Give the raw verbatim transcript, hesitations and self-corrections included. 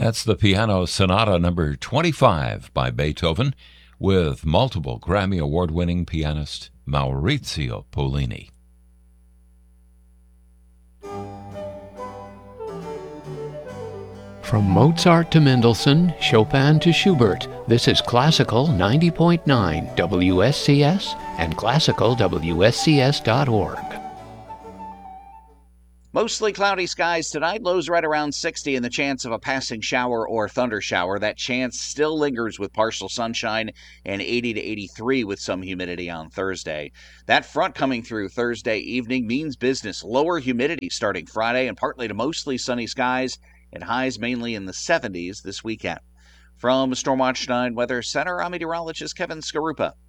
That's the Piano Sonata number twenty-five by Beethoven with multiple Grammy Award-winning pianist Maurizio Pollini. From Mozart to Mendelssohn, Chopin to Schubert, this is Classical ninety point nine W S C S and classical W S C S dot org. Mostly cloudy skies tonight, lows right around sixty, and the chance of a passing shower or thunder shower. That chance still lingers with partial sunshine, and eighty to eighty-three with some humidity on Thursday. That front coming through Thursday evening means business. Lower humidity starting Friday, and partly to mostly sunny skies, and highs mainly in the seventies this weekend. From Stormwatch nine Weather Center, I'm meteorologist Kevin Skarupa.